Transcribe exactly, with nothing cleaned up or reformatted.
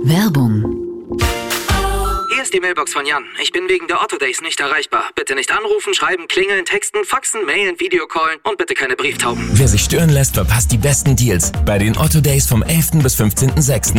Werbung. Hier ist die Mailbox von Jan. Ich bin wegen der Otto Days nicht erreichbar. Bitte nicht anrufen, schreiben, klingeln, texten, faxen, mailen, Videocallen und bitte keine Brieftauben. Wer sich stören lässt, verpasst die besten Deals bei den Otto Days vom elften bis fünfzehnten sechsten